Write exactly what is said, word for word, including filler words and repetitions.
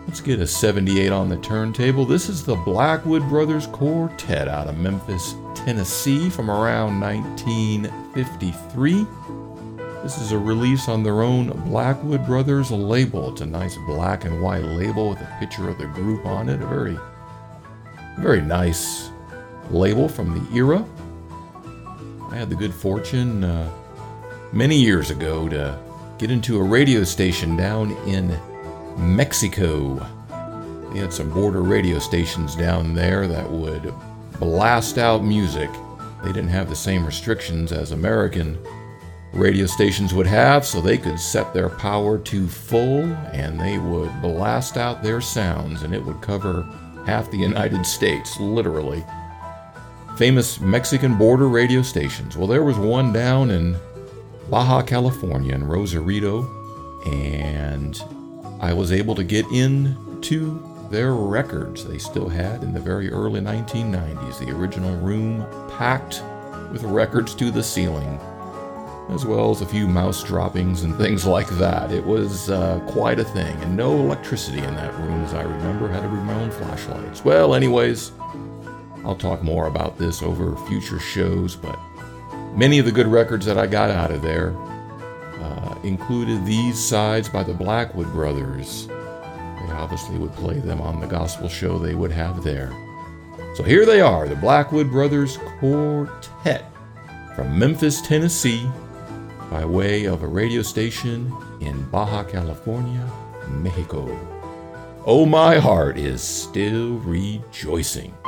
Let's get a seventy-eight on the turntable. This is the Blackwood Brothers Quartet out of Memphis, Tennessee from around nineteen fifty-three. This is a release on their own Blackwood Brothers label. It's a nice black and white label with a picture of the group on it. A very, very nice label from the era. I had the good fortune uh, many years ago to get into a radio station down in Mexico. They had some border radio stations down there that would blast out music. They didn't have the same restrictions as American radio stations would have, so they could set their power to full and they would blast out their sounds, and it would cover half the United States, literally. Famous Mexican border radio stations. Well, there was one down in Baja California in Rosarito, and I was able to get into their records they still had in the very early nineteen nineties. The original room packed with records to the ceiling, as well as a few mouse droppings and things like that. It was uh, quite a thing, and no electricity in that room, as I remember. Had to bring my own flashlights. Well, anyways, I'll talk more about this over future shows, but many of the good records that I got out of there uh, included these sides by the Blackwood Brothers. They obviously would play them on the gospel show they would have there. So here they are, the Blackwood Brothers Quartet from Memphis, Tennessee, by way of a radio station in Baja California, Mexico. Oh, my heart is still rejoicing.